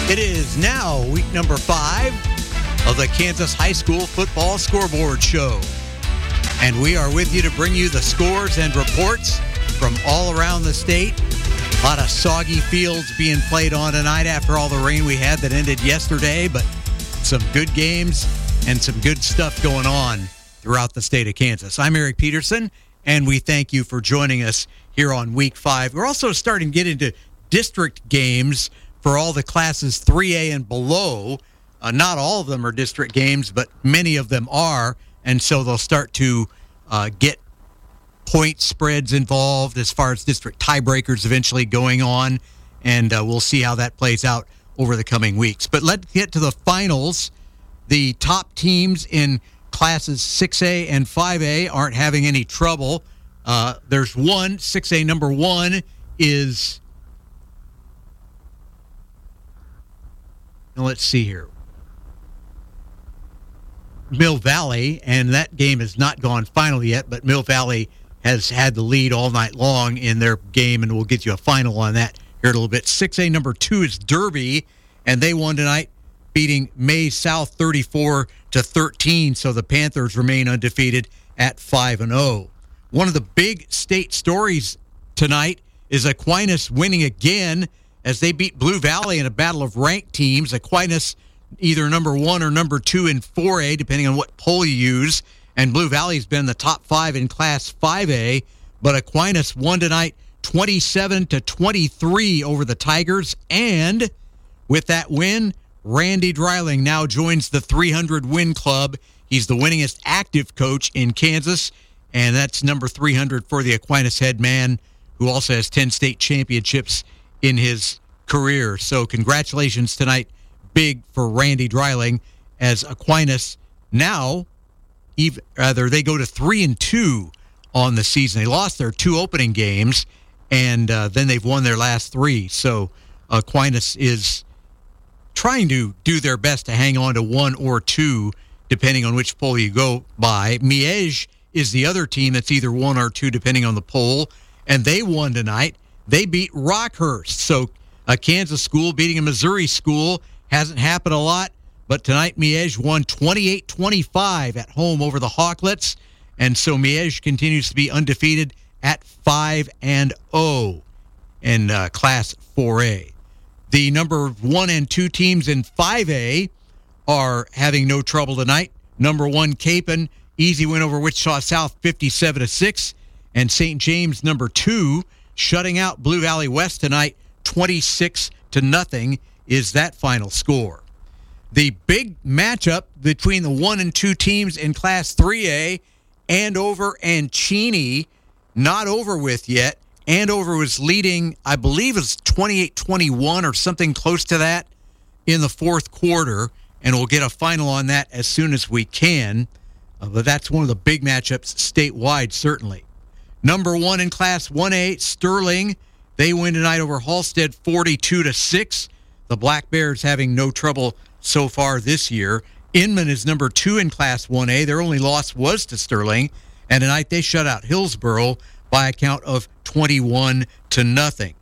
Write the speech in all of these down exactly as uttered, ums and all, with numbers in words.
It is now week number five of the Kansas High School Football Scoreboard Show. And we are with you to bring you the scores and reports from all around the state. A lot of soggy fields being played on tonight after all the rain we had that ended yesterday, but some good games and some good stuff going on throughout the state of Kansas. I'm Eric Peterson, and we thank you for joining us here on week five. We're also starting to get into district games for all the classes three A and below. Uh, not all of them are district games, but many of them are, and so they'll start to uh, get point spreads involved as far as district tiebreakers eventually going on, and uh, we'll see how that plays out over the coming weeks. But let's get to the finals. The top teams in classes six A and five A aren't having any trouble. Uh, there's one, six A number one is... Let's see here. Mill Valley, and that game has not gone final yet, but Mill Valley has had the lead all night long in their game, and we'll get you a final on that here in a little bit. six A number two is Derby, and they won tonight, beating May South thirty-four to thirteen, so the Panthers remain undefeated at five and oh. One of the big state stories tonight is Aquinas winning again as they beat Blue Valley in a battle of ranked teams. Aquinas either number one or number two in four A, depending on what poll you use, and Blue Valley's been the top five in Class five A, but Aquinas won tonight twenty-seven to twenty-three over the Tigers, and with that win, Randy Dreiling now joins the three hundred win club. He's the winningest active coach in Kansas, and that's number three hundred for the Aquinas head man, who also has ten state championships in his career. So congratulations tonight, big for Randy Dreiling, as Aquinas now, even, rather, they go to three and two on the season. They lost their two opening games, and uh, then they've won their last three. So Aquinas is trying to do their best to hang on to one or two, depending on which poll you go by. Miege is the other team that's either one or two, depending on the poll, and they won tonight. They beat Rockhurst. So a Kansas school beating a Missouri school hasn't happened a lot, but tonight Miege won twenty-eight twenty-five at home over the Hawklets, and so Miege continues to be undefeated at five and oh in uh, Class four A. The number one and two teams in five A are having no trouble tonight. Number one, Capon, easy win over Wichita South, fifty-seven to six, and Saint James, number two, shutting out Blue Valley West tonight, twenty-six to nothing is that final score. The big matchup between the one and two teams in Class three A, Andover and Cheney, not over with yet. Andover was leading, I believe it was twenty-eight twenty-one or something close to that in the fourth quarter, and we'll get a final on that as soon as we can. Uh, but that's one of the big matchups statewide, certainly. Number one in Class one A, Sterling. They win tonight over Halstead forty-two to six. The Black Bears having no trouble so far this year. Inman is number two in Class one A. Their only loss was to Sterling. And tonight they shut out Hillsboro by a count of twenty-one to nothing.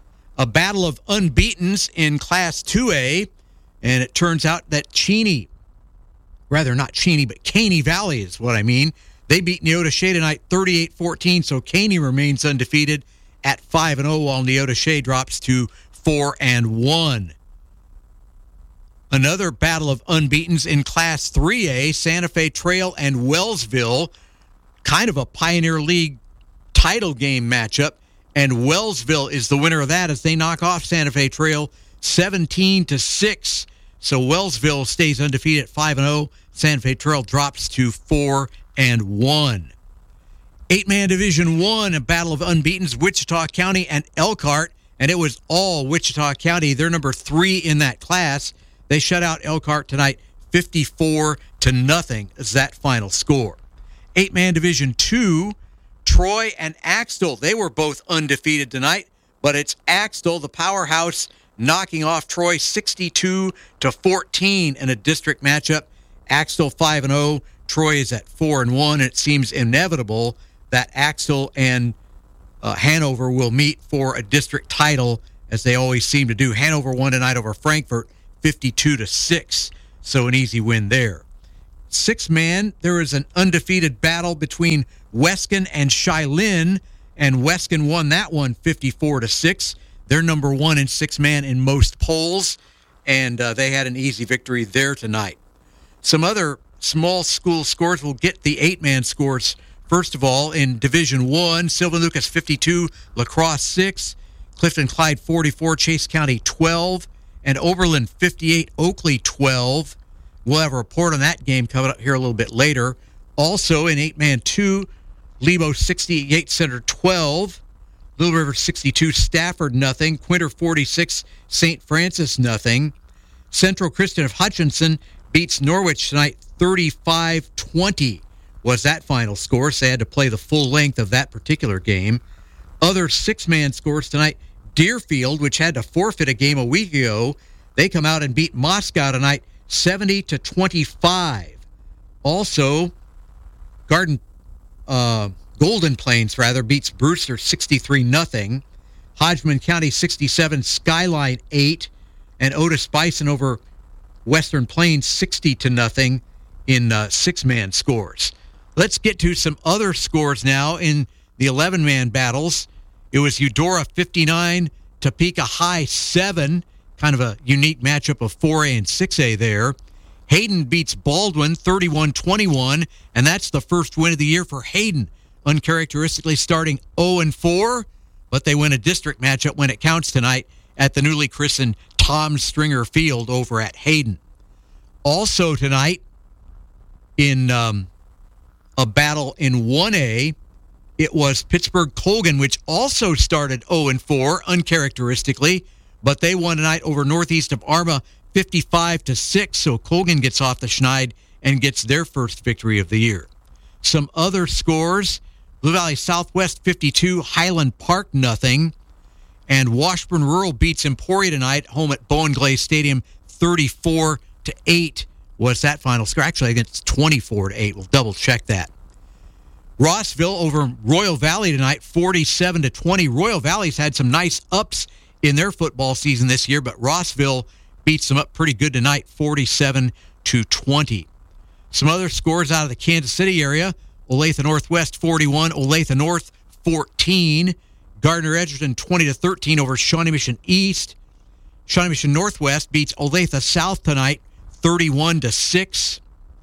A battle of unbeatens in Class two A. And it turns out that Cheney, rather not Cheney, but Caney Valley is what I mean. They beat Neodesha tonight thirty-eight fourteen, so Caney remains undefeated at five and oh, while Neodesha drops to four and one. Another battle of unbeatens in Class three A, Santa Fe Trail and Wellsville, kind of a Pioneer League title game matchup, and Wellsville is the winner of that as they knock off Santa Fe Trail seventeen to six. So Wellsville stays undefeated at five and oh. Santa Fe Trail drops to four and one. Eight-man Division One, a battle of unbeatens, Wichita County and Elkhart, and it was all Wichita County. They're number three in that class. They shut out Elkhart tonight, fifty-four to nothing is that final score. Eight-man Division Two, Troy and Axtell. They were both undefeated tonight, but it's Axtell, the powerhouse, knocking off Troy sixty-two to fourteen in a district matchup. Axtell five and oh. Troy is at four and one. It seems inevitable that Axtell and uh, Hanover will meet for a district title, as they always seem to do. Hanover won tonight over Frankfort, fifty-two to six. So an easy win there. Six-man, there was an undefeated battle between Weskin and Shilen, and Weskin won that one fifty-four to six. They're number one in six-man in most polls, and uh, they had an easy victory there tonight. Some other small school scores. We'll get the eight-man scores. First of all, in Division One, Sylvan Lucas fifty-two, La Crosse six, Clifton Clyde forty-four, Chase County twelve, and Oberlin fifty-eight, Oakley twelve. We'll have a report on that game coming up here a little bit later. Also in eight-man two, Lebo sixty-eight, Center twelve, Little River sixty-two, Stafford nothing, Quinter forty-six, Saint Francis nothing. Central Christian of Hutchinson beats Norwich tonight thirty-five twenty was that final score, so they had to play the full length of that particular game. Other six-man scores tonight, Deerfield, which had to forfeit a game a week ago, they come out and beat Moscow tonight seventy to twenty-five. Also, Garden uh, Golden Plains rather beats Brewster sixty-three nothing. Hodgman County sixty-seven, Skyline eight, and Otis Bison over Western Plains sixty to nothing in uh, six-man scores. Let's get to some other scores now in the eleven-man battles. It was Eudora fifty-nine, Topeka High seven, kind of a unique matchup of four A and six A there. Hayden beats Baldwin thirty-one twenty-one, and that's the first win of the year for Hayden, uncharacteristically starting oh and four, but they win a district matchup when it counts tonight at the newly christened Tom Stringer Field over at Hayden. Also tonight, in um, a battle in one A, it was Pittsburgh-Colgan, which also started oh and four, uncharacteristically, but they won tonight over Northeast of Arma fifty-five to six, so Colgan gets off the schneid and gets their first victory of the year. Some other scores, Blue Valley Southwest fifty-two, Highland Park nothing, and Washburn Rural beats Emporia tonight, home at Bowen Glaze Stadium, thirty-four to eight was that final score. Actually, I think it's twenty-four to eight. We'll double check that. Rossville over Royal Valley tonight, forty-seven to twenty. Royal Valley's had some nice ups in their football season this year, but Rossville beats them up pretty good tonight, forty-seven to twenty. Some other scores out of the Kansas City area, Olathe Northwest forty-one, Olathe North fourteen, Gardner Edgerton twenty to thirteen over Shawnee Mission East. Shawnee Mission Northwest beats Olathe South tonight, thirty-one to six.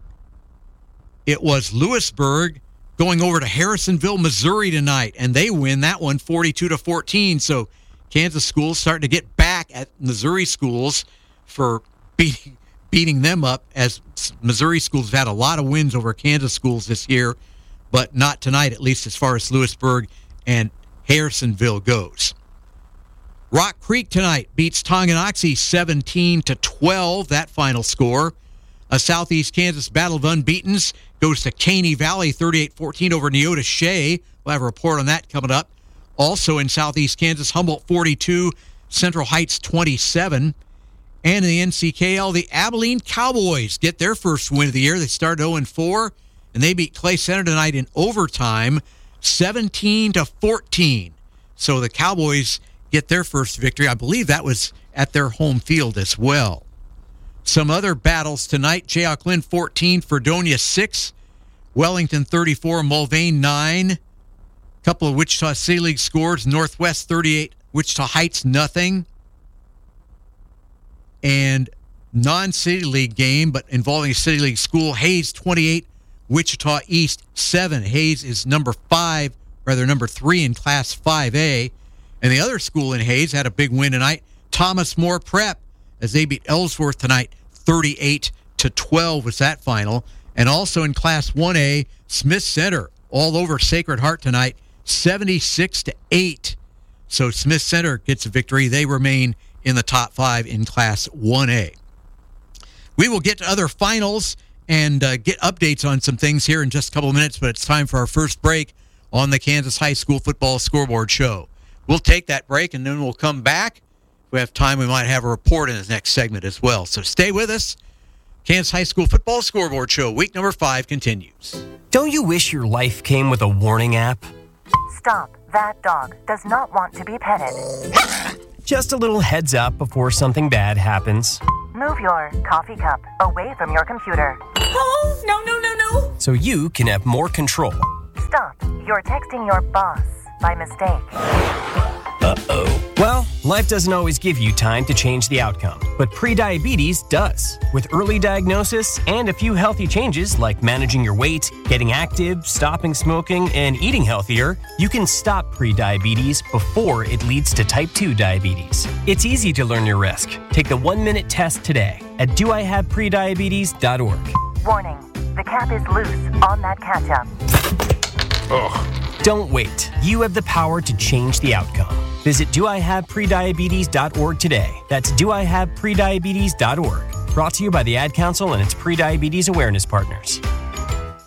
It was Lewisburg going over to Harrisonville, Missouri tonight, and they win that one forty-two to fourteen. So Kansas schools starting to get back at Missouri schools for beating beating them up, as Missouri schools have had a lot of wins over Kansas schools this year, but not tonight, at least as far as Lewisburg and Harrisonville goes. Rock Creek tonight beats Tonganoxie seventeen to twelve, that final score. A Southeast Kansas battle of unbeatens goes to Caney Valley, thirty-eight fourteen over Neota Shea. We'll have a report on that coming up. Also in Southeast Kansas, Humboldt forty-two, Central Heights twenty-seven. And in the N C K L, the Abilene Cowboys get their first win of the year. They started oh and four, and they beat Clay Center tonight in overtime, seventeen to fourteen. So the Cowboys get their first victory. I believe that was at their home field as well. Some other battles tonight, Jayhawk Lynn fourteen, Fredonia six, Wellington thirty-four, Mulvane nine. A couple of Wichita City League scores, Northwest thirty-eight, Wichita Heights nothing. And non-City League game, but involving a City League school, Hayes twenty-eight, Wichita East seven. Hayes is number five, rather number three in Class five A. And the other school in Hayes had a big win tonight, Thomas More Prep, as they beat Ellsworth tonight, thirty-eight to twelve was that final. And also in Class one A, Smith Center all over Sacred Heart tonight, seventy-six to eight. So Smith Center gets a victory. They remain in the top five in Class one A. We will get to other finals and uh, get updates on some things here in just a couple of minutes, but it's time for our first break on the Kansas High School Football Scoreboard Show. We'll take that break, and then we'll come back. If we have time, we might have a report in the next segment as well. So stay with us. Kansas High School Football Scoreboard Show, week number five continues. Don't you wish your life came with a warning app? Stop. That dog does not want to be petted. Just a little heads up before something bad happens. Move your coffee cup away from your computer. Oh, no, no, no, no. So you can have more control. Stop. You're texting your boss by mistake. Uh-oh. Well, life doesn't always give you time to change the outcome, but prediabetes does. With early diagnosis and a few healthy changes like managing your weight, getting active, stopping smoking, and eating healthier, you can stop prediabetes before it leads to type two diabetes. It's easy to learn your risk. Take the one-minute test today at do I have prediabetes dot org. Warning. The cap is loose on that ketchup. Ugh. Don't wait. You have the power to change the outcome. Visit do I have prediabetes dot org today. That's do I have prediabetes dot org. Brought to you by the Ad Council and its prediabetes awareness partners.